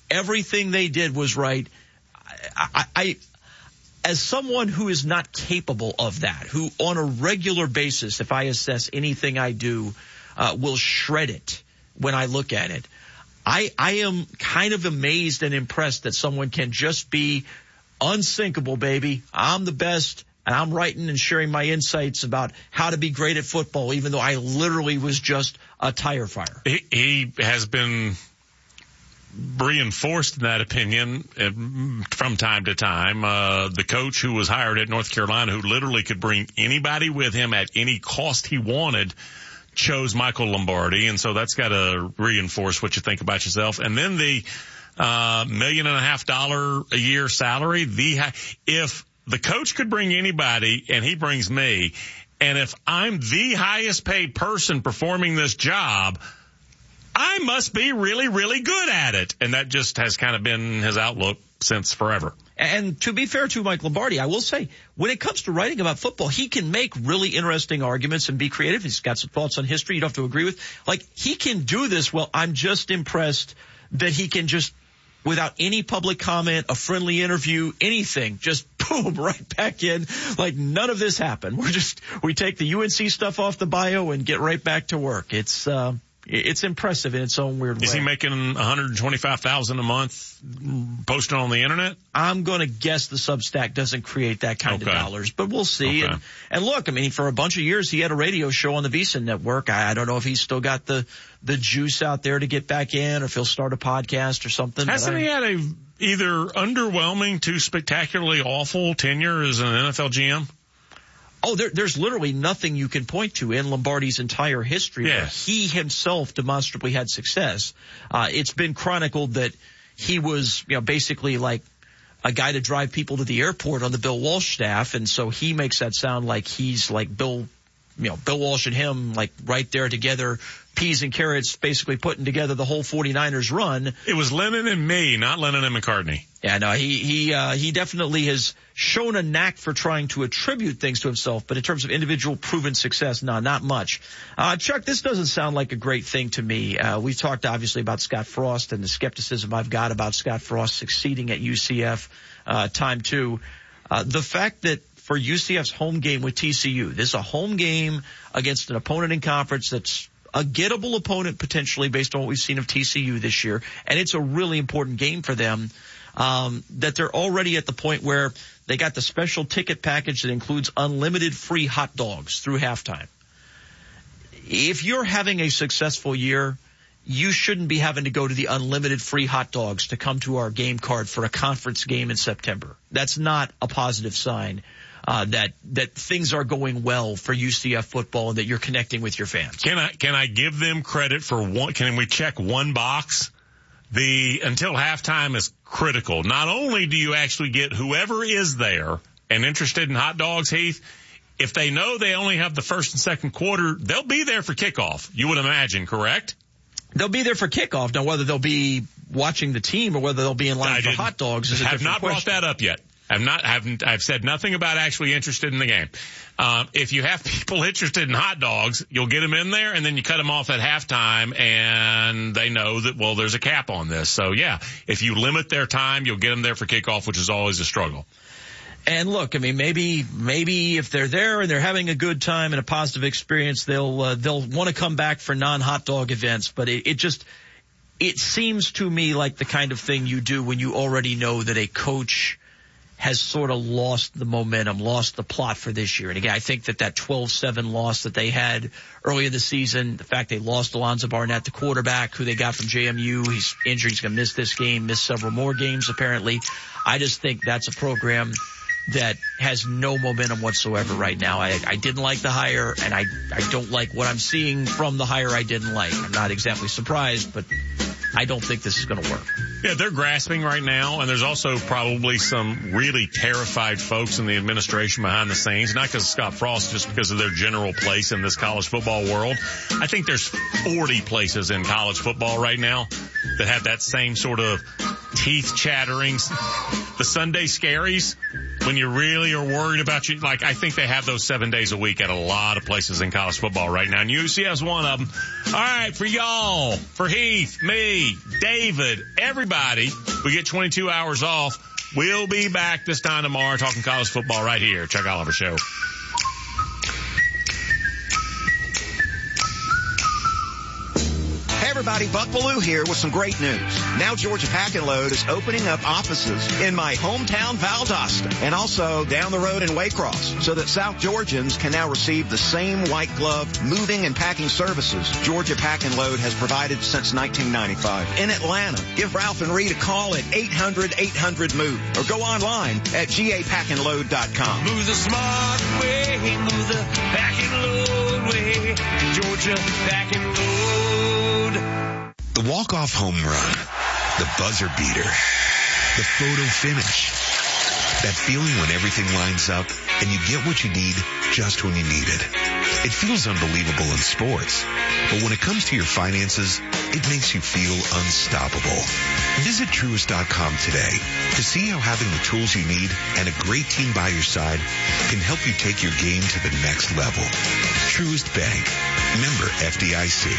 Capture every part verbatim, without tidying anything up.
Everything they did was right. I, I, I as someone who is not capable of that, who on a regular basis, if I assess anything I do, uh, will shred it when I look at it, I, I am kind of amazed and impressed that someone can just be unsinkable, baby. I'm the best, and I'm writing and sharing my insights about how to be great at football, even though I literally was just a tire fire. He, he has been reinforced in that opinion from time to time. Uh, the coach who was hired at North Carolina, who literally could bring anybody with him at any cost he wanted, chose Michael Lombardi. And so that's got to reinforce what you think about yourself. And then the, uh, million and a half dollar a year salary, the, if the coach could bring anybody and he brings me, and if I'm the highest paid person performing this job, I must be really, really good at it. And that just has kind of been his outlook since forever. And to be fair to Mike Lombardi, I will say, when it comes to writing about football, he can make really interesting arguments and be creative. He's got some thoughts on history you don't have to agree with. Like, he can do this well. I'm just impressed that he can just, without any public comment, a friendly interview, anything, just boom, right back in. Like, none of this happened. We're just, we take the U N C stuff off the bio and get right back to work. It's, uh, It's impressive in its own weird way. Is he making one hundred twenty-five thousand dollars a month posting on the internet? I'm going to guess the Substack doesn't create that kind okay. of dollars, but we'll see. Okay. And, and look, I mean, for a bunch of years, he had a radio show on the VSiN network. I, I don't know if he's still got the, the juice out there to get back in, or if he'll start a podcast or something. Hasn't I, he had a either underwhelming to spectacularly awful tenure as an N F L G M? Oh, there, there's literally nothing you can point to in Lombardi's entire history yes. where he himself demonstrably had success. Uh, it's been chronicled that he was, you know, basically like a guy to drive people to the airport on the Bill Walsh staff, and so he makes that sound like he's like Bill, you know, Bill Walsh and him like right there together, peas and carrots, basically putting together the whole forty-niners run. It was Lennon and me, not Lennon and McCartney. Yeah, no, he, he, uh, he definitely has shown a knack for trying to attribute things to himself, but in terms of individual proven success, no, not much. Uh, Chuck, this doesn't sound like a great thing to me. Uh, we've talked obviously about Scott Frost and the skepticism I've got about Scott Frost succeeding at U C F, uh, time two. Uh, the fact that for U C F's home game with T C U, this is a home game against an opponent in conference that's a gettable opponent potentially based on what we've seen of T C U this year, and it's a really important game for them. Um, that they're already at the point where they got the special ticket package that includes unlimited free hot dogs through halftime. If you're having a successful year, you shouldn't be having to go to the unlimited free hot dogs to come to our game card for a conference game in September. That's not a positive sign uh, that that things are going well for U C F football and that you're connecting with your fans. Can I can I give them credit for one? Can we check one box? The until halftime is critical. Not only do you actually get whoever is there and interested in hot dogs, Heath, if they know they only have the first and second quarter, they'll be there for kickoff, you would imagine, correct? They'll be there for kickoff. Now, whether they'll be watching the team or whether they'll be in line I for hot dogs is a have different not question. brought that up yet. I've not, haven't, I've said nothing about actually interested in the game. Um, if you have people interested in hot dogs, you'll get them in there and then you cut them off at halftime and they know that, well, there's a cap on this. So yeah, if you limit their time, you'll get them there for kickoff, which is always a struggle. And look, I mean, maybe, maybe if they're there and they're having a good time and a positive experience, they'll, uh, they'll want to come back for non-hot dog events. But it, it just, it seems to me like the kind of thing you do when you already know that a coach has sort of lost the momentum, lost the plot for this year. And again, I think that that twelve seven loss that they had earlier this season, the fact they lost Alonzo Barnett, the quarterback who they got from J M U, he's injured, he's going to miss this game, miss several more games apparently. I just think that's a program that has no momentum whatsoever right now. I, I didn't like the hire, and I, I don't like what I'm seeing from the hire I didn't like. I'm not exactly surprised, but I don't think this is going to work. Yeah, they're grasping right now, and there's also probably some really terrified folks in the administration behind the scenes, not because of Scott Frost, just because of their general place in this college football world. I think there's forty places in college football right now that have that same sort of teeth chattering, the Sunday scaries. when you really are worried about you, like I think they have those seven days a week at a lot of places in college football right now, and U C F's one of them. All right, for y'all, for Heath, me, David, everybody, we get twenty-two hours off. We'll be back this time tomorrow talking college football right here. Chuck Oliver Show. Hey everybody, Buck Bellew here with some great news. Now Georgia Pack and Load is opening up offices in my hometown Valdosta and also down the road in Waycross so that South Georgians can now receive the same white glove moving and packing services Georgia Pack and Load has provided since nineteen ninety-five. In Atlanta, give Ralph and Reed a call at eight hundred eight hundred move or go online at g a pack and load dot com. Move the smart way, move the pack and load way, Georgia Pack and Load. The walk-off home run, the buzzer beater, the photo finish. That feeling when everything lines up and you get what you need just when you need it. It feels unbelievable in sports, but when it comes to your finances, it makes you feel unstoppable. Visit Truist dot com today to see how having the tools you need and a great team by your side can help you take your game to the next level. Truist Bank. Member F D I C.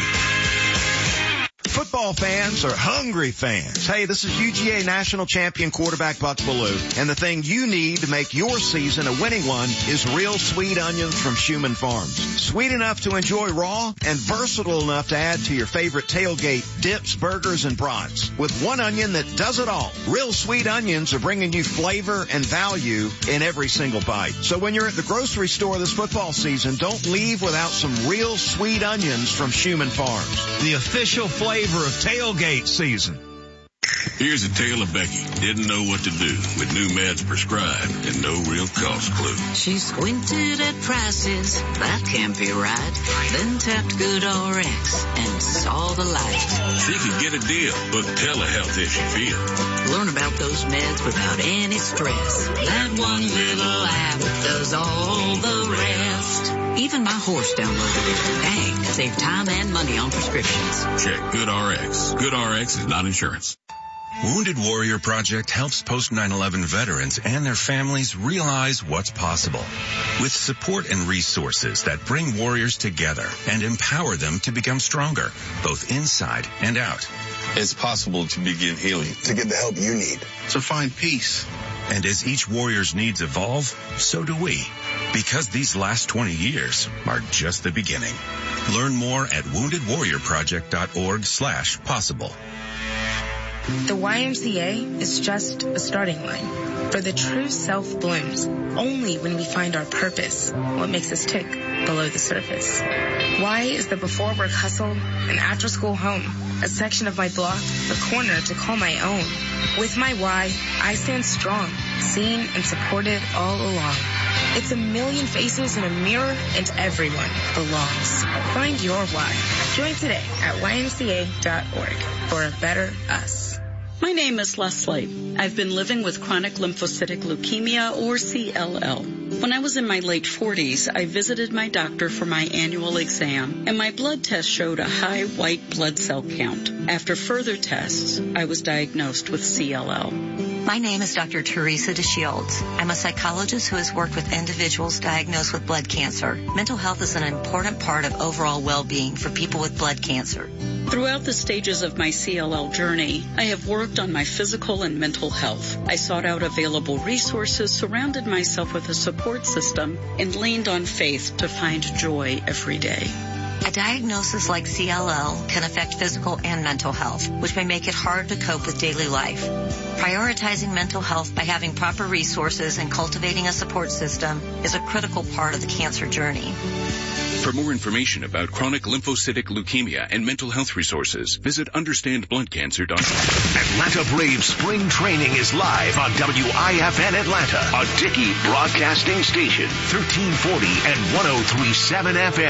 Football fans are hungry fans. Hey, this is U G A national champion quarterback Buck Bellew, and the thing you need to make your season a winning one is real sweet onions from Schumann Farms. Sweet enough to enjoy raw and versatile enough to add to your favorite tailgate dips, burgers, and brats. With one onion that does it all. Real sweet onions are bringing you flavor and value in every single bite. So when you're at the grocery store this football season, don't leave without some real sweet onions from Schumann Farms. The official flavor of tailgate season. Here's a tale of Becky. Didn't know what to do with new meds prescribed and no real cost clue. She squinted at prices, that can't be right. Then tapped GoodRx and saw the light. She could get a deal, book telehealth if she feels. Learn about those meds without any stress. That one little app does all the rest. Even my horse downloaded it. Dang, save time and money on prescriptions. Check GoodRx. GoodRx is not insurance. Wounded Warrior Project helps post nine eleven veterans and their families realize what's possible. With support and resources that bring warriors together and empower them to become stronger, both inside and out. It's possible to begin healing, to get the help you need, to find peace. And as each warrior's needs evolve, so do we. Because these last twenty years are just the beginning. Learn more at wounded warrior project dot org slash possible. The Y M C A is just a starting line. For the true self blooms only when we find our purpose, what makes us tick below the surface. Y is the before work hustle, an after school home, a section of my block, a corner to call my own. With my Y, I stand strong, seen and supported all along. It's a million faces in a mirror and everyone belongs. Find your why. Join today at Y M C A dot org for a better us. My name is Leslie. I've been living with chronic lymphocytic leukemia, or C L L. When I was in my late forties, I visited my doctor for my annual exam, and my blood test showed a high white blood cell count. After further tests, I was diagnosed with C L L. My name is Doctor Teresa DeShields. I'm a psychologist who has worked with individuals diagnosed with blood cancer. Mental health is an important part of overall well-being for people with blood cancer. Throughout the stages of my C L L journey, I have worked on my physical and mental health. I sought out available resources, surrounded myself with a support system, and leaned on faith to find joy every day. A diagnosis like C L L can affect physical and mental health, which may make it hard to cope with daily life. Prioritizing mental health by having proper resources and cultivating a support system is a critical part of the cancer journey. For more information about chronic lymphocytic leukemia and mental health resources, visit understand blood cancer dot com. Atlanta Braves spring training is live on W I F N Atlanta, a Dickey broadcasting station, thirteen forty and one oh three point seven F M.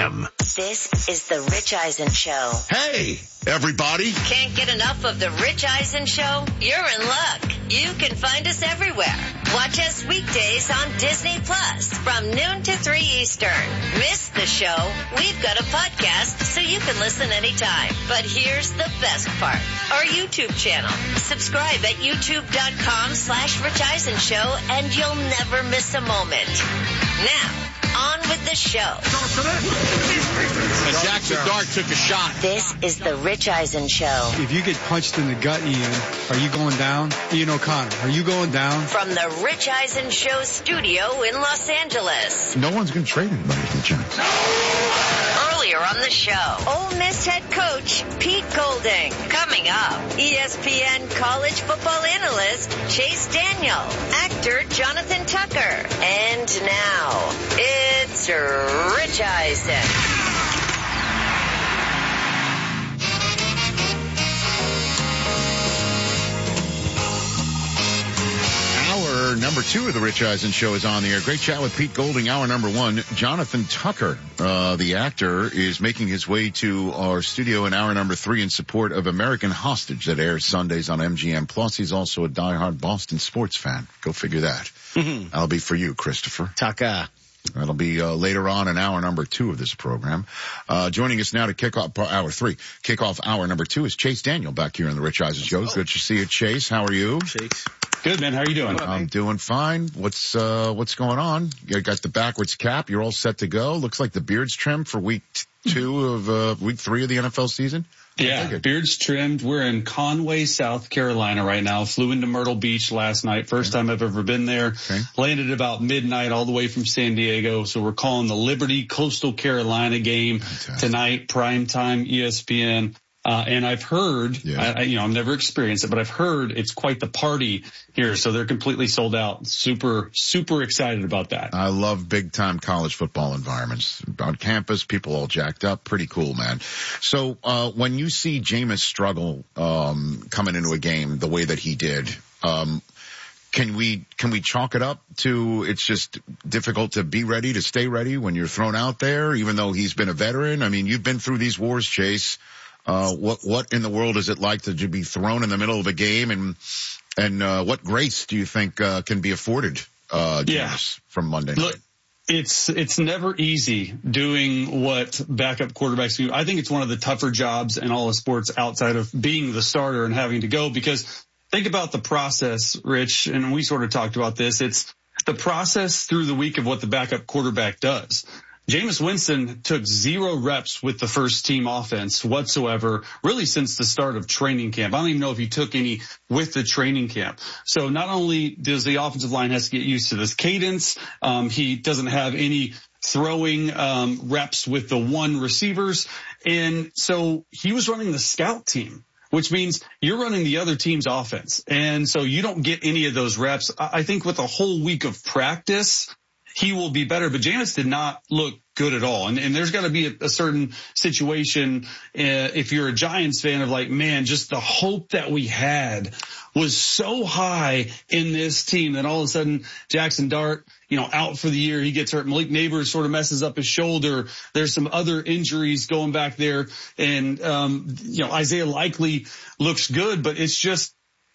This is the Rich Eisen Show. Hey, everybody. Can't get enough of the Rich Eisen Show? You're in luck. You can find us everywhere. Watch us weekdays on Disney Plus from noon to three Eastern. Miss the show? We've got a podcast so you can listen anytime. But here's the best part. Our YouTube channel. Subscribe at youtube.com slash Rich Eisen Show and you'll never miss a moment. Now, on with the show. Jackson Dart took a shot. This is the Rich Eisen Show. If you get punched in the gut, Ian, are you going down? Ian O'Connor, are you going down? From the Rich Eisen Show studio in Los Angeles. No one's going to trade anybody for the Giants. Earlier on the show, Ole Miss head coach Pete Golding. Coming up, E S P N college football analyst Chase Daniel, actor Jonathan Tucker. And now, it's Rich Eisen. Hour number two of the Rich Eisen Show is on the air. Great chat with Pete Golding. Hour number one, Jonathan Tucker, uh, the actor, is making his way to our studio in hour number three in support of American Hostage that airs Sundays on M G M Plus. He's also a diehard Boston sports fan. Go figure that. Mm-hmm. That'll be for you, Christopher. Tucker. That'll be uh, later on in hour number two of this program. Uh, joining us now to kick off hour three, kick off hour number two is Chase Daniel back here in the Rich Eisen Show. Good to see you, Chase. How are you? Chase. Good, man. How are you doing? I'm doing fine. What's, uh, what's going on? You got the backwards cap. You're all set to go. Looks like the beard's trimmed for week two of, uh, week three of the N F L season. Yeah, beard's trimmed. We're in Conway, South Carolina right now. Flew into Myrtle Beach last night. First okay. time I've ever been there. Okay. Landed about midnight all the way from San Diego. So we're calling the Liberty Coastal Carolina game Fantastic. Tonight, primetime E S P N. Uh, and I've heard, yeah. I, you know, I've never experienced it, but I've heard it's quite the party here. So they're completely sold out. Super, super excited about that. I love big time college football environments on campus. People all jacked up. Pretty cool, man. So, uh, when you see Jameis struggle, um, coming into a game the way that he did, um, Can we, can we chalk it up to it's just difficult to be ready, to stay ready when you're thrown out there, even though he's been a veteran? I mean, you've been through these wars, Chase. Uh, what, what in the world is it like to be thrown in the middle of a game, and, and, uh, what grace do you think, uh, can be afforded, uh, yeah. from Monday night? Look, it's, it's never easy doing what backup quarterbacks do. I think it's one of the tougher jobs in all of sports outside of being the starter and having to go, because think about the process, Rich, and we sort of talked about this. It's the process through the week of what the backup quarterback does. Jameis Winston took zero reps with the first team offense whatsoever, really since the start of training camp. I don't even know if he took any with the training camp. So not only does the offensive line has to get used to this cadence, um, he doesn't have any throwing um, reps with the one receivers. And so he was running the scout team, which means you're running the other team's offense. And so you don't get any of those reps. I think with a whole week of practice, he will be better, but Jameis did not look good at all. And, and there's got to be a, a certain situation, uh, if you're a Giants fan, of like, man, just the hope that we had was so high in this team that all of a sudden Jackson Dart, you know, out for the year, he gets hurt. Malik Neighbors sort of messes up his shoulder. There's some other injuries going back there. And, um, you know, Isaiah Likely looks good, but it's just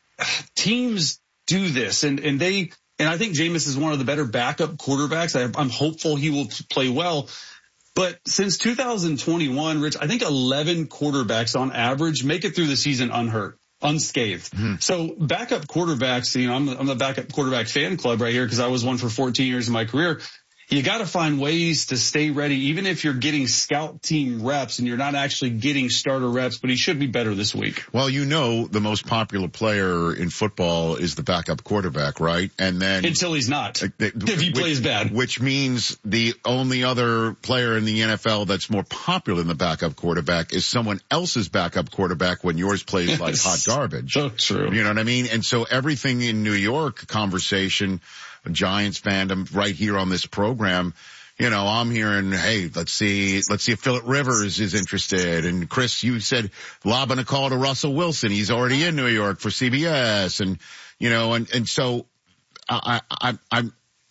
teams do this, and, and they, And I think Jameis is one of the better backup quarterbacks. I, I'm hopeful he will play well. But since two thousand twenty-one, Rich, I think eleven quarterbacks on average make it through the season unhurt, unscathed. Mm-hmm. So backup quarterbacks, you know, I'm the, I'm the backup quarterback fan club right here because I was one for fourteen years of my career. You got to find ways to stay ready, even if you're getting scout team reps and you're not actually getting starter reps, but he should be better this week. Well, you know, the most popular player in football is the backup quarterback, right? And then until he's not, uh, if he which, plays bad, which means the only other player in the N F L that's more popular than the backup quarterback is someone else's backup quarterback when yours plays like hot garbage. So true. You know what I mean? And so everything in New York conversation, Giants fandom right here on this program, you know, I'm hearing, hey, let's see, let's see if Phillip Rivers is interested. And Chris, you said lobbing a call to Russell Wilson. He's already in New York for C B S. And, you know, and, and so I, I, I'm,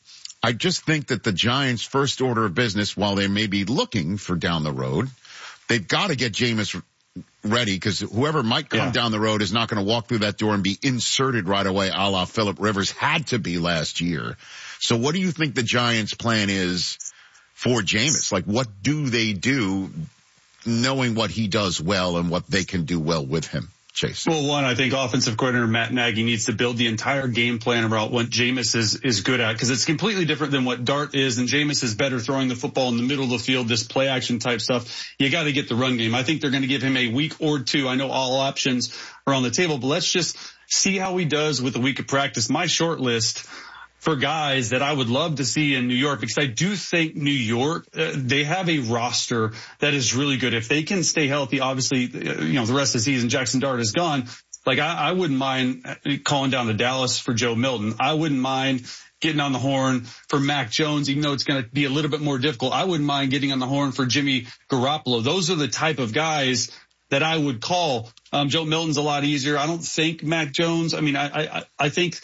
I just think that the Giants' first order of business, while they may be looking for down the road, they've got to get Jameis ready, because whoever might come yeah. down the road is not going to walk through that door and be inserted right away, a la Phillip Rivers had to be last year. So what do you think the Giants' plan is for Jameis? Like, what do they do knowing what he does well and what they can do well with him? Chase. Well, one, I think offensive coordinator Matt Nagy needs to build the entire game plan around what Jameis is, is good at, because it's completely different than what Dart is, and Jameis is better throwing the football in the middle of the field, this play action type stuff. You got to get the run game. I think they're going to give him a week or two. I know all options are on the table, but let's just see how he does with a week of practice. My short list for guys that I would love to see in New York, because I do think New York, uh, they have a roster that is really good. If they can stay healthy, obviously, uh, you know, the rest of the season, Jackson Dart is gone. Like, I, I wouldn't mind calling down to Dallas for Joe Milton. I wouldn't mind getting on the horn for Mac Jones, even though it's going to be a little bit more difficult. I wouldn't mind getting on the horn for Jimmy Garoppolo. Those are the type of guys that I would call. Um, Joe Milton's a lot easier. I don't think Mac Jones, I mean, I, I, I think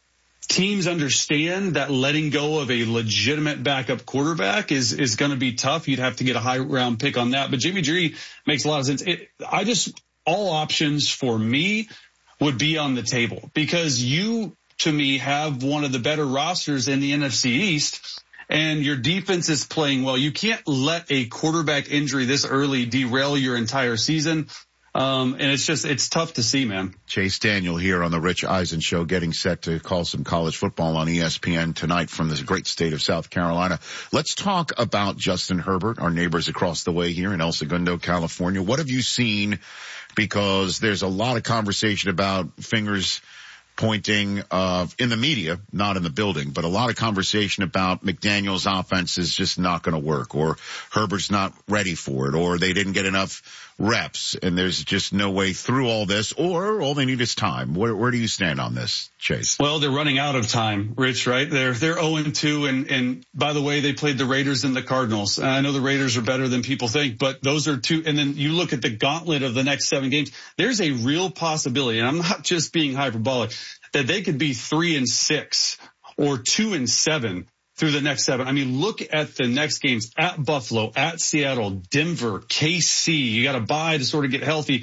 teams understand that letting go of a legitimate backup quarterback is, is going to be tough. You'd have to get a high round pick on that. But Jimmy G makes a lot of sense. It, I just, all options for me would be on the table, because you, to me, have one of the better rosters in the N F C East, and your defense is playing well. You can't let a quarterback injury this early derail your entire season. Um, and it's just, it's tough to see, man. Chase Daniel here on the Rich Eisen Show, getting set to call some college football on E S P N tonight from this great state of South Carolina. Let's talk about Justin Herbert, our neighbors across the way here in El Segundo, California. What have you seen? Because there's a lot of conversation about fingers pointing uh in the media, not in the building, but a lot of conversation about McDaniel's offense is just not going to work, or Herbert's not ready for it, or they didn't get enough reps and there's just no way through all this, or all they need is time. Where, where do you stand on this, Chase? Well, they're running out of time, Rich, right? They're, they're oh and two. And, and by the way, they played the Raiders and the Cardinals. And I know the Raiders are better than people think, but those are two. And then you look at the gauntlet of the next seven games. There's a real possibility, and I'm not just being hyperbolic, that they could be three and six or two and seven through the next seven. I mean, look at the next games: at Buffalo, at Seattle, Denver, K C. You got to bye to sort of get healthy.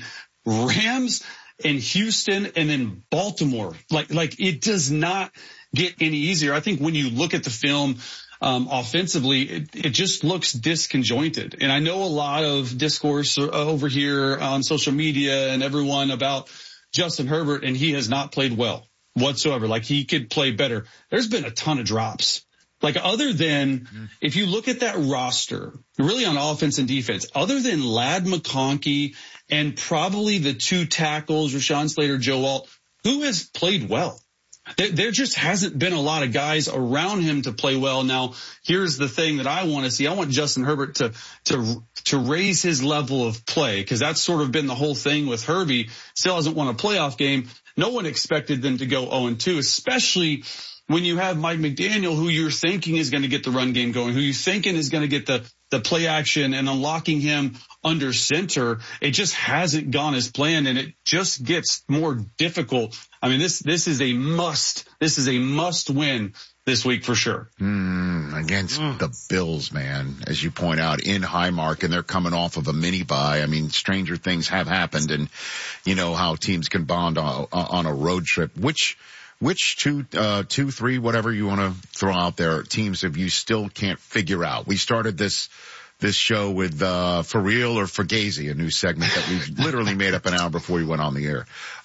Rams and Houston, and then Baltimore. Like, like it does not get any easier. I think when you look at the film, um, offensively, it, it just looks disconjointed. And I know a lot of discourse over here on social media and everyone about Justin Herbert, and he has not played well whatsoever. Like, he could play better. There's been a ton of drops. Like, other than, if you look at that roster, really on offense and defense, other than Ladd McConkey and probably the two tackles, Rashawn Slater, Joe Alt, who has played well? There, there just hasn't been a lot of guys around him to play well. Now, here's the thing that I want to see. I want Justin Herbert to, to, to raise his level of play, because that's sort of been the whole thing with Herbie. Still hasn't won a playoff game. No one expected them to go oh and two, especially when you have Mike McDaniel, who you're thinking is going to get the run game going, who you're thinking is going to get the, the play action and unlocking him under center. It just hasn't gone as planned, and it just gets more difficult. I mean, this, this is a must, this is a must win this week for sure. Mm, against mm. the Bills, man, as you point out, in Highmark, and they're coming off of a mini bye. I mean, stranger things have happened, and you know how teams can bond on, on a road trip. Which, Which two, uh, two, three, whatever you want to throw out there, teams if you still can't figure out? We started this, this show with, uh, For Real or Fugazi, a new segment that we literally made up an hour before we went on the air.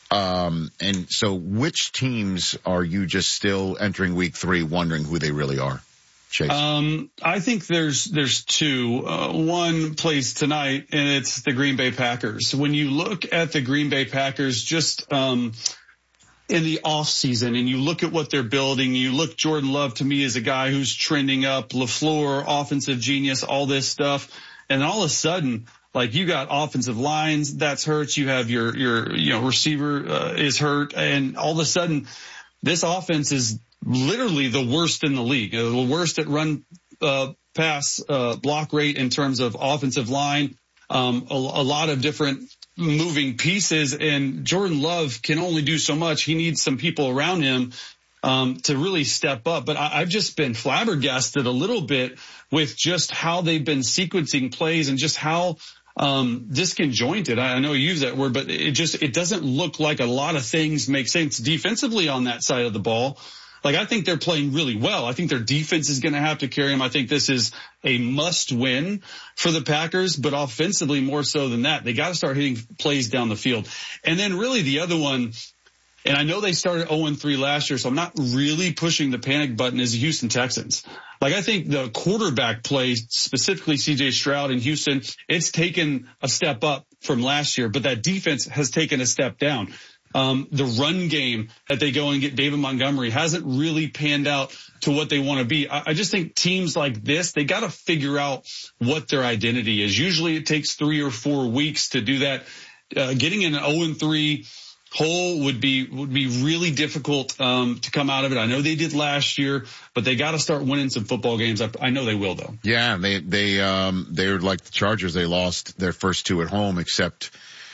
Um, and so which teams are you just still entering week three wondering who they really are? Chase. Um, I think there's, there's two. Uh, one plays tonight, and it's the Green Bay Packers. When you look at the Green Bay Packers, just, um, in the off season, and you look at what they're building, you look, Jordan Love to me is a guy who's trending up, LaFleur, offensive genius, all this stuff. And all of a sudden, like, you got offensive lines that's hurt. You have your, your, you know, receiver uh, is hurt. And all of a sudden, this offense is literally the worst in the league, uh, the worst at run, uh, pass, uh, block rate in terms of offensive line. Um, a, a lot of different moving pieces, and Jordan Love can only do so much. He needs some people around him um, to really step up. But I, I've just been flabbergasted a little bit with just how they've been sequencing plays and just how um, disconjointed. I know you use that word, but it just, it doesn't look like a lot of things make sense defensively on that side of the ball. Like, I think they're playing really well. I think their defense is going to have to carry them. I think this is a must win for the Packers, but offensively more so than that. They got to start hitting plays down the field. And then really the other one, and I know they started oh and three last year, so I'm not really pushing the panic button, is the Houston Texans. Like, I think the quarterback play, specifically C J Stroud in Houston, it's taken a step up from last year, but that defense has taken a step down. Um, the run game that they go and get David Montgomery hasn't really panned out to what they want to be. I, I just think teams like this, they got to figure out what their identity is. Usually it takes three or four weeks to do that. Uh, getting in an oh and three hole would be, would be really difficult, um, to come out of it. I know they did last year, but they got to start winning some football games. I, I know they will though. Yeah. They, they, um, they're like the Chargers. They lost their first two at home, except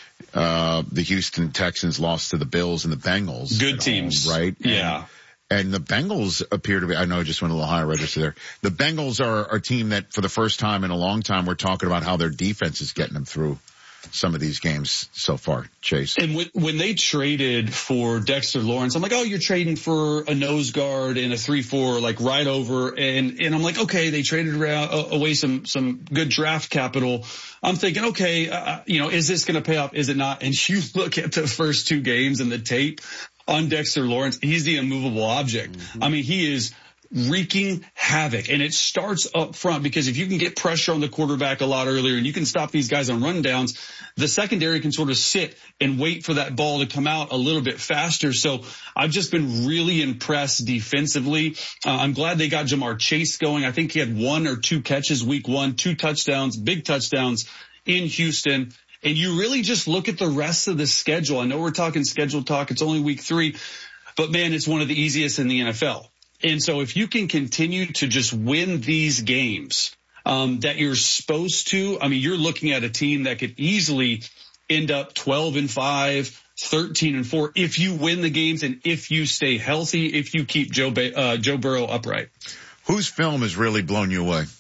Uh, the Houston Texans lost to the Bills and the Bengals. Good teams. Home, right? Yeah. And, and the Bengals appear to be, I know I just went a little higher register there. The Bengals are, are a team that for the first time in a long time, we're talking about how their defense is getting them through some of these games so far, Chase. And when, when they traded for Dexter Lawrence, I'm like, oh, you're trading for a nose guard and a three four, like right over. And, and I'm like, okay, they traded around, uh, away some, some good draft capital. I'm thinking, okay, uh, you know, is this going to pay off? Is it not? And you look at the first two games and the tape on Dexter Lawrence, he's the immovable object. Mm-hmm. I mean, he is wreaking havoc, and it starts up front, because if you can get pressure on the quarterback a lot earlier and you can stop these guys on rundowns, the secondary can sort of sit and wait for that ball to come out a little bit faster. So I've just been really impressed defensively. Uh, I'm glad they got Jamar Chase going. I think he had one or two catches week one, two touchdowns, big touchdowns in Houston. And you really just look at the rest of the schedule. I know we're talking schedule talk. It's only week three, but man, it's one of the easiest in the N F L. And so if you can continue to just win these games um, that you're supposed to, I mean, you're looking at a team that could easily end up twelve and five, thirteen and four if you win the games and if you stay healthy, if you keep Joe ba- uh, Joe Burrow upright. Whose film has really blown you away?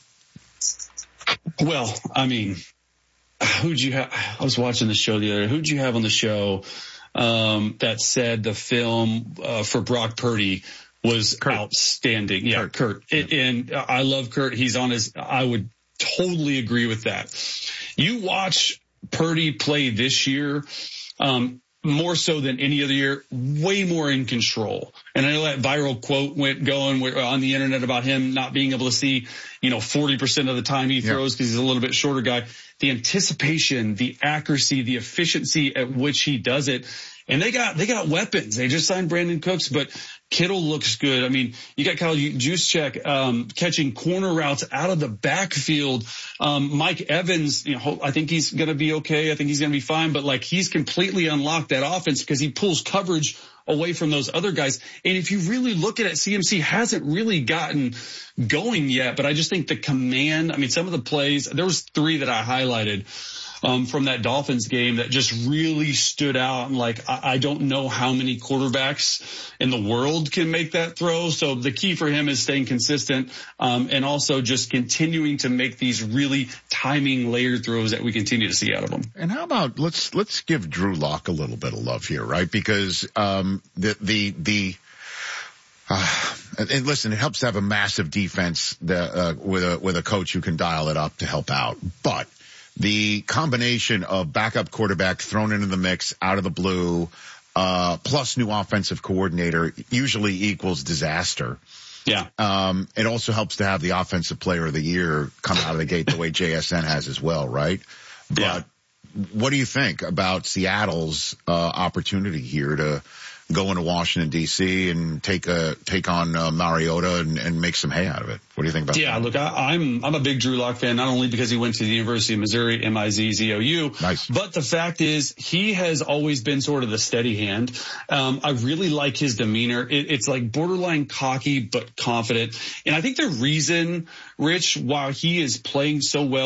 Well, I mean, who'd you have? I was watching the show the other day. Who'd you have on the show um, that said the film uh, for Brock Purdy was Kurt. Outstanding? Yeah, Kurt. Kurt. It, and I love Kurt. He's on his, I would totally agree with that. You watch Purdy play this year, um, more so than any other year, way more in control. And I know that viral quote went going on the internet about him not being able to see, you know, forty percent of the time he throws because he's a little bit shorter guy. The anticipation, the accuracy, the efficiency at which he does it. And they got, they got weapons. They just signed Brandon Cooks, but Kittle looks good. I mean, you got Kyle Juszczyk, um, catching corner routes out of the backfield. Um, Mike Evans, you know, I think he's going to be okay. I think he's going to be fine, but like he's completely unlocked that offense because he pulls coverage away from those other guys. And if you really look at it, C M C hasn't really gotten going yet, but I just think the command, I mean, some of the plays, there was three that I highlighted Um, from that Dolphins game that just really stood out. And like, I, I don't know how many quarterbacks in the world can make that throw. So the key for him is staying consistent, um, and also just continuing to make these really timing layered throws that we continue to see out of him. And how about let's, let's give Drew Lock a little bit of love here, right? Because, um, the, the, the, uh, and listen, it helps to have a massive defense that, uh, with a, with a coach who can dial it up to help out. But the combination of backup quarterback thrown into the mix out of the blue, uh, plus new offensive coordinator usually equals disaster. Yeah. Um, it also helps to have the offensive player of the year come out of the gate the way J S N has as well, right? But yeah. What do you think about Seattle's, uh, opportunity here to go into Washington, D C and take a, take on, uh, Mariota and, and make some hay out of it? What do you think about yeah, that? Yeah, look, I, I'm, I'm a big Drew Lock fan, not only because he went to the University of Missouri, M I Z Z O U, nice. But the fact is he has always been sort of the steady hand. Um, I really like his demeanor. It, it's like borderline cocky, but confident. And I think the reason, Rich, while he is playing so well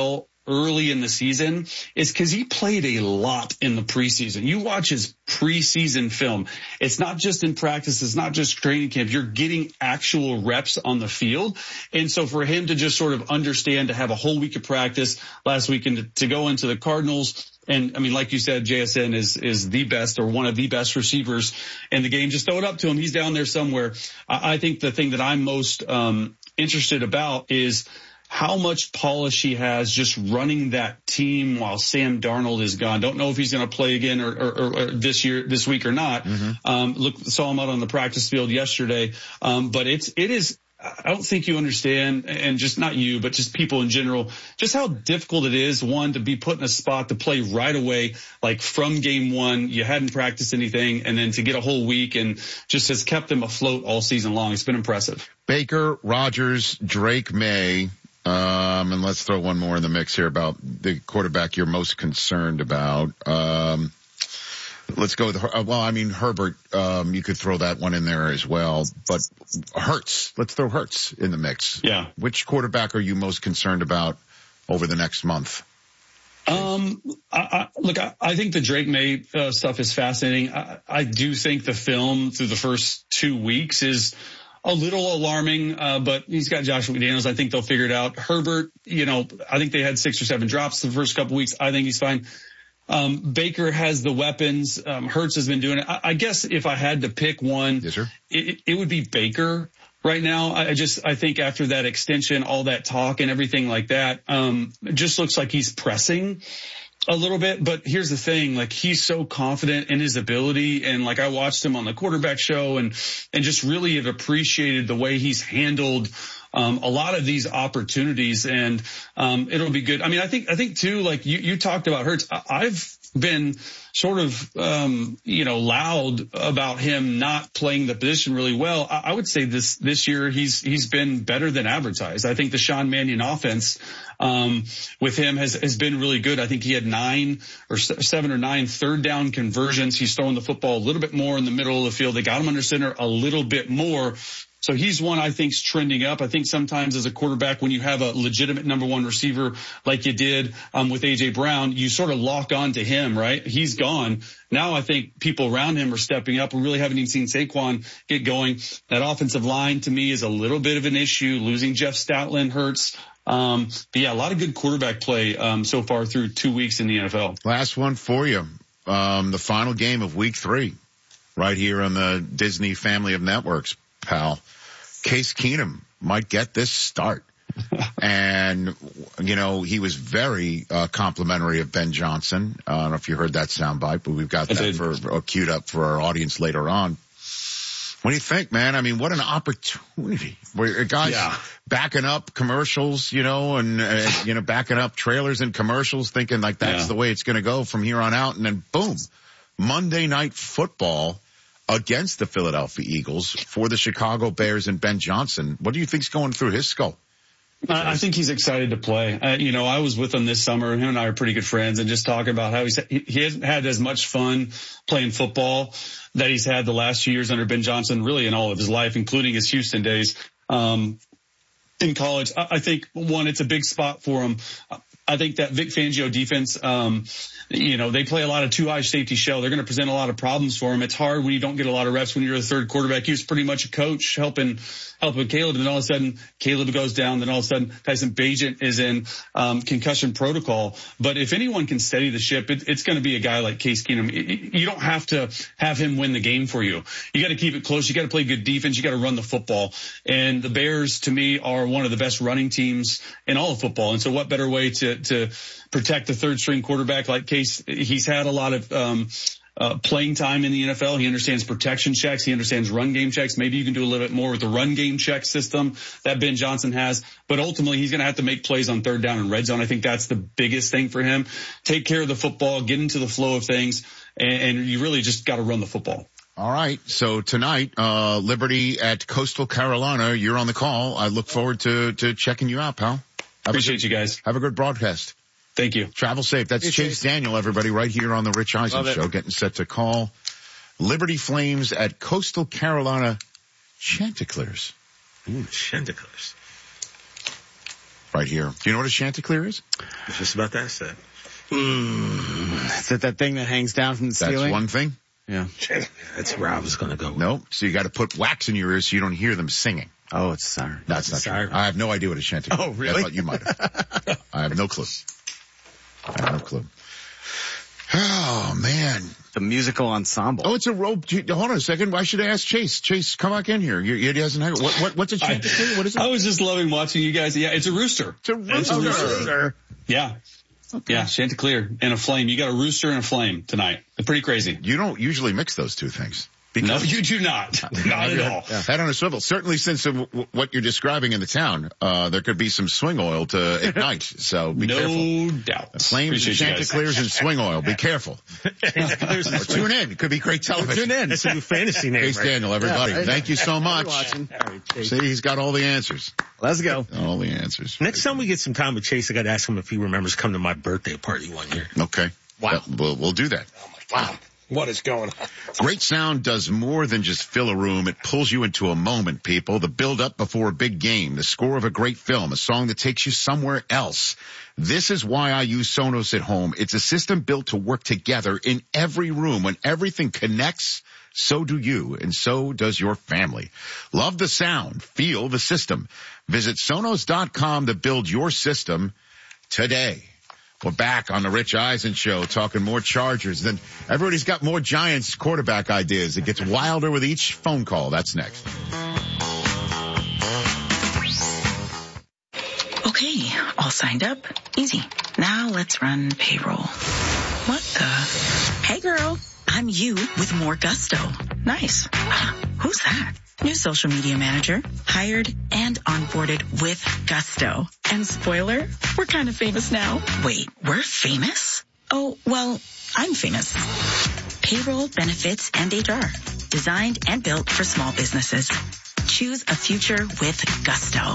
early in the season is because he played a lot in the preseason. You watch his preseason film. It's not just in practice. It's not just training camp. You're getting actual reps on the field. And so for him to just sort of understand, to have a whole week of practice last week and to, to go into the Cardinals, and I mean, like you said, J S N is, is the best or one of the best receivers in the game. Just throw it up to him. He's down there somewhere. I, I think the thing that I'm most, um, interested about is how much polish he has just running that team while Sam Darnold is gone. Don't know if he's going to play again or, or, or this year, this week or not. Mm-hmm. Um, look, saw him out on the practice field yesterday. Um, but it's, it is, I don't think you understand, and just not you, but just people in general, just how difficult it is, one, to be put in a spot to play right away, like from game one, you hadn't practiced anything, and then to get a whole week and just has kept them afloat all season long. It's been impressive. Baker, Rodgers, Drake May. Um, and let's throw one more in the mix here about the quarterback you're most concerned about. Um, let's go with, well, I mean, Herbert, um, you could throw that one in there as well, but Hurts, let's throw Hurts in the mix. Yeah. Which quarterback are you most concerned about over the next month? Um, I, I, look, I, I think the Drake May uh, stuff is fascinating. I, I do think the film through the first two weeks is a little alarming, uh, but he's got Josh McDaniels. I think they'll figure it out. Herbert, you know, I think they had six or seven drops the first couple weeks. I think he's fine. Um, Baker has the weapons. Um, Hurts has been doing it. I, I guess if I had to pick one, yes, sir. It, it would be Baker right now. I just, I think after that extension, all that talk and everything like that, um, it just looks like he's pressing a little bit. But here's the thing, like, he's so confident in his ability. And like, I watched him on the quarterback show and, and just really have appreciated the way he's handled Um, a lot of these opportunities, and um, it'll be good. I mean, I think, I think too, like you, you talked about Hurts. I've been sort of, um, you know, loud about him not playing the position really well. I, I would say this, this year he's, he's been better than advertised. I think the Sean Mannion offense, um, with him has, has been really good. I think he had nine or seven or nine third down conversions. He's throwing the football a little bit more in the middle of the field. They got him under center a little bit more. So he's one I think's trending up. I think sometimes as a quarterback, when you have a legitimate number one receiver like you did um, with A J Brown, you sort of lock on to him, right? He's gone. Now I think people around him are stepping up. We really haven't even seen Saquon get going. That offensive line to me is a little bit of an issue. Losing Jeff Stoutland hurts. Um, but yeah, a lot of good quarterback play um, so far through two weeks in the N F L. Last one for you. Um, the final game of week three right here on the Disney family of networks, pal. Case Keenum might get this start. And, you know, he was very uh, complimentary of Ben Johnson. Uh, I don't know if you heard that soundbite, but we've got that for, uh, queued up for our audience later on. What do you think, man? I mean, what an opportunity. Where guys yeah. backing up commercials, you know, and, uh, you know, backing up trailers and commercials thinking like that's yeah. the way it's going to go from here on out. And then boom, Monday Night Football against the Philadelphia Eagles for the Chicago Bears and Ben Johnson. What do you think's going through his skull? I think he's excited to play. Uh, you know, I was with him this summer. Him and I are pretty good friends, and just talking about how he's, he hasn't had as much fun playing football that he's had the last few years under Ben Johnson, really in all of his life, including his Houston days. Um, in college, I, I think one, it's a big spot for him. I think that Vic Fangio defense, um, you know, they play a lot of two high safety shell. They're going to present a lot of problems for him. It's hard when you don't get a lot of reps when you're a third quarterback. He was pretty much a coach helping, helping Caleb. And then all of a sudden Caleb goes down. Then all of a sudden Tyson Bagent is in, um, concussion protocol. But if anyone can steady the ship, it, it's going to be a guy like Case Keenum. You don't have to have him win the game for you. You got to keep it close. You got to play good defense. You got to run the football. And the Bears to me are one of the best running teams in all of football. And so what better way to, to protect the third string quarterback like Case? He's had a lot of, um, uh, playing time in the N F L. He understands protection checks. He understands run game checks. Maybe you can do a little bit more with the run game check system that Ben Johnson has, but ultimately he's going to have to make plays on third down and red zone. I think that's the biggest thing for him. Take care of the football, get into the flow of things, and, and you really just got to run the football. All right. So tonight, uh, Liberty at Coastal Carolina. You're on the call. I look forward to, to checking you out, pal. Have Appreciate good, you guys. Have a good broadcast. Thank you. Travel safe. That's Chase, Chase Daniel, everybody, right here on the Rich Eisen Show, getting set to call Liberty Flames at Coastal Carolina Chanticleers. Ooh, Chanticleers. right here. Do you know what a Chanticleer is? It's just about that set. Mm, is it that thing that hangs down from the That's ceiling? That's one thing. Yeah. That's where I was going to go. No. So you got to put wax in your ears so you don't hear them singing. Oh, it's a siren. That's not siren. true. I have no idea what a Chanticleer is. Oh, really? I thought you might have. I have no clue. I have no clue. Oh, man. The musical ensemble. Oh, it's a rope. Hold on a second. Why should I ask Chase? Chase, come back in here. He doesn't have what, what, what's a Chanticleer? What is it? I was just loving watching you guys. Yeah, it's a rooster. It's a rooster. It's a rooster. Yeah. Okay. Yeah, Chanticleer and a flame. You got a rooster and a flame tonight. They're pretty crazy. You don't usually mix those two things. Because no, you do not. Not at all. Yeah. Head on a swivel. Certainly since uh, w- what you're describing in the town, uh, there could be some swing oil to ignite. So be no careful. No doubt. Flames and Chanticleers and swing oil. Be careful. Or tune in. It could be great television. Tune in. That's a new fantasy name. Chase right? Daniel, everybody. Yeah, Thank you so much. Right, See, he's got all the answers. Let's go. All the answers. Next time we get some time with Chase, I got to ask him if he remembers coming to my birthday party one year. Okay. Wow. That, we'll, we'll do that. Oh my God. Wow. What is going on? Great sound does more than just fill a room. It pulls you into a moment, people. The build-up before a big game, the score of a great film, a song that takes you somewhere else. This is why I use Sonos at home. It's a system built to work together in every room. When everything connects, so do you, and so does your family. Love the sound. Feel the system. Visit Sonos dot com to build your system today. We're back on the Rich Eisen Show talking more Chargers. Then everybody's got more Giants quarterback ideas. It gets wilder with each phone call. That's next. Okay, all signed up. Easy. Now let's run payroll. What the? Hey girl, I'm you with more gusto. Nice. Who's that? New social media manager, hired and onboarded with gusto. And spoiler, we're kind of famous now. Wait, we're famous? Oh, well, I'm famous. Payroll, benefits, and H R. Designed and built for small businesses. Choose a future with gusto.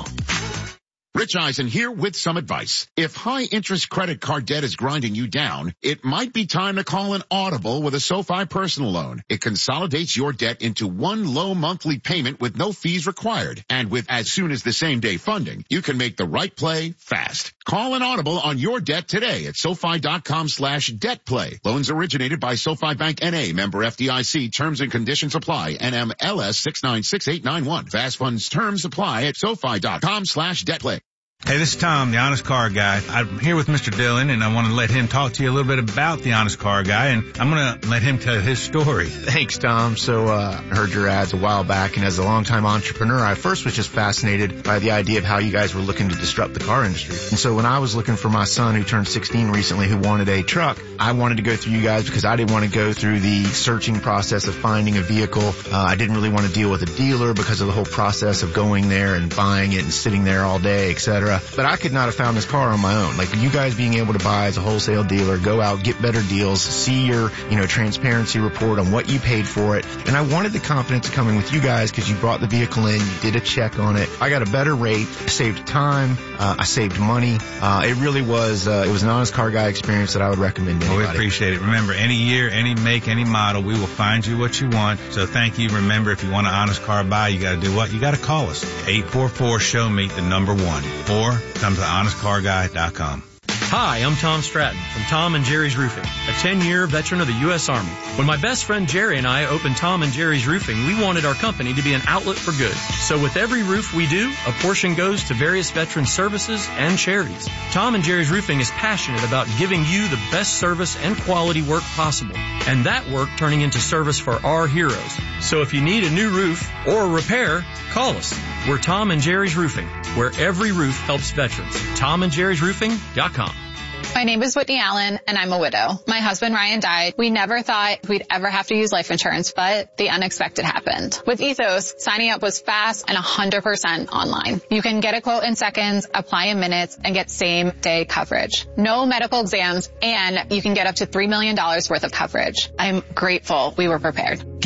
Rich Eisen here with some advice. If high-interest credit card debt is grinding you down, it might be time to call an Audible with a SoFi personal loan. It consolidates your debt into one low monthly payment with no fees required. And with as soon as the same day funding, you can make the right play fast. Call an Audible on your debt today at SoFi dot com slash debt play. Loans originated by SoFi Bank N A, member F D I C. Terms and conditions apply. N M L S six nine six eight nine one. Fast funds terms apply at SoFi dot com slash debt play. Hey, this is Tom, the Honest Car Guy. I'm here with Mister Dillon, and I want to let him talk to you a little bit about the Honest Car Guy, and I'm going to let him tell his story. Thanks, Tom. So, uh, I heard your ads a while back, and as a longtime entrepreneur, I first was just fascinated by the idea of how you guys were looking to disrupt the car industry. And so when I was looking for my son, who turned sixteen recently, who wanted a truck, I wanted to go through you guys because I didn't want to go through the searching process of finding a vehicle. Uh, I didn't really want to deal with a dealer because of the whole process of going there and buying it and sitting there all day, et cetera. But I could not have found this car on my own. Like you guys being able to buy as a wholesale dealer, go out, get better deals, see your, you know, transparency report on what you paid for it. And I wanted the confidence of coming with you guys because you brought the vehicle in, you did a check on it. I got a better rate, I saved time, uh, I saved money. Uh, it really was, uh, it was an Honest Car Guy experience that I would recommend to anybody. Well, we appreciate it. Remember, any year, any make, any model, we will find you what you want. So thank you. Remember, if you want an Honest Car Buy, you got to do what? You got to call us. eight four four, show me the number one. Or come to honest car guy dot com. Hi, I'm Tom Stratton from Tom and Jerry's Roofing, a ten-year veteran of the U S Army. When my best friend Jerry and I opened Tom and Jerry's Roofing, we wanted our company to be an outlet for good. So with every roof we do, a portion goes to various veteran services and charities. Tom and Jerry's Roofing is passionate about giving you the best service and quality work possible, and that work turning into service for our heroes. So if you need a new roof or a repair, call us. We're Tom and Jerry's Roofing, where every roof helps veterans. tom and jerry's roofing dot com. My name is Whitney Allen, and I'm a widow. My husband, Ryan, died. We never thought we'd ever have to use life insurance, but the unexpected happened. With Ethos, signing up was fast and one hundred percent online. You can get a quote in seconds, apply in minutes, and get same-day coverage. No medical exams, and you can get up to three million dollars worth of coverage. I'm grateful we were prepared.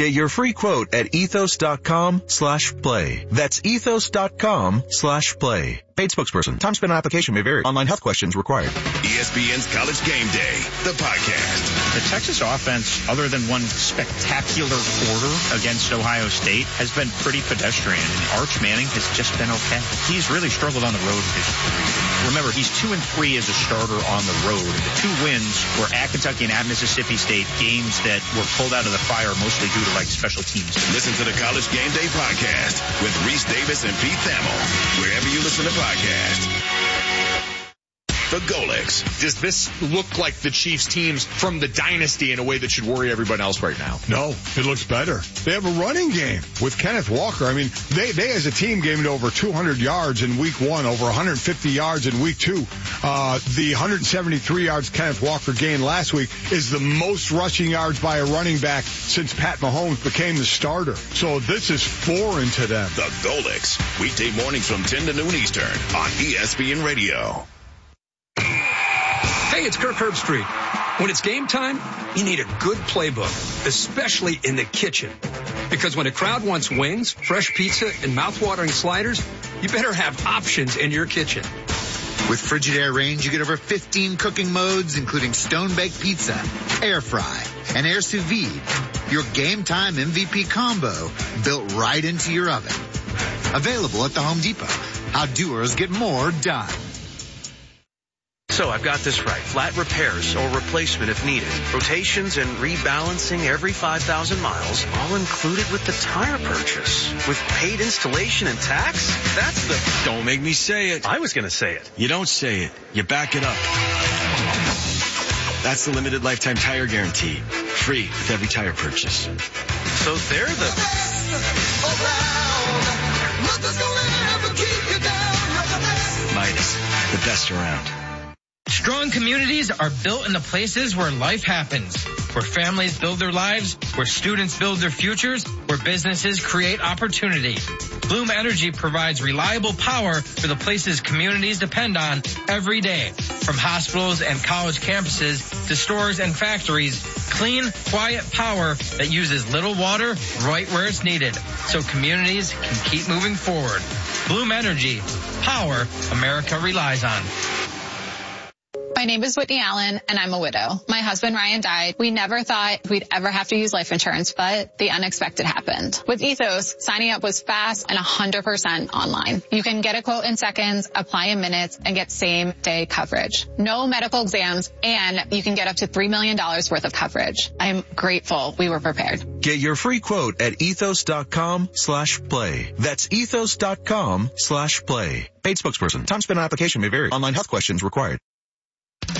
Get your free quote at ethos.com slash play. That's ethos.com slash play. Paid spokesperson. Time spent on application may vary. Online health questions required. E S P N's College Game Day, the podcast. The Texas offense, other than one spectacular quarter against Ohio State, has been pretty pedestrian. And Arch Manning has just been okay. He's really struggled on the road this year. Remember, he's two and three as a starter on the road. The two wins were at Kentucky and at Mississippi State, games that were pulled out of the fire mostly due to like special teams. Listen to the College Game Day podcast with Reese Davis and Pete Thamel, wherever you listen to podcasts. The Golix. Does this look like the Chiefs teams from the dynasty in a way that should worry everyone else right now? No, it looks better. They have a running game with Kenneth Walker. I mean, they, they as a team gained over two hundred yards in week one, over one hundred fifty yards in week two. Uh, the one hundred seventy-three yards Kenneth Walker gained last week is the most rushing yards by a running back since Pat Mahomes became the starter. So this is foreign to them. The Golix. Weekday mornings from ten to noon Eastern on E S P N Radio. Hey, it's Kirk Herbstreit. When it's game time, you need a good playbook, especially in the kitchen. Because when a crowd wants wings, fresh pizza, and mouth-watering sliders, you better have options in your kitchen. With Frigidaire Range, you get over fifteen cooking modes, including stone-baked pizza, air fry, and air sous vide. Your game time M V P combo built right into your oven. Available at the Home Depot. How doers get more done. So I've got this right. Flat repairs or replacement if needed. Rotations and rebalancing every five thousand miles, all included with the tire purchase. With paid installation and tax? That's the... Don't make me say it. I was going to say it. You don't say it. You back it up. That's the limited lifetime tire guarantee. Free with every tire purchase. So they're the... Midas, the best around. Strong communities are built in the places where life happens, where families build their lives, where students build their futures, where businesses create opportunity. Bloom Energy provides reliable power for the places communities depend on every day. From hospitals and college campuses to stores and factories, clean, quiet power that uses little water right where it's needed, so communities can keep moving forward. Bloom Energy, power America relies on. My name is Whitney Allen, and I'm a widow. My husband, Ryan, died. We never thought we'd ever have to use life insurance, but the unexpected happened. With Ethos, signing up was fast and one hundred percent online. You can get a quote in seconds, apply in minutes, and get same-day coverage. No medical exams, and you can get up to three million dollars worth of coverage. I'm grateful we were prepared. Get your free quote at ethos.com slash play. That's ethos.com slash play. Paid spokesperson. Time spent on application may vary. Online health questions required.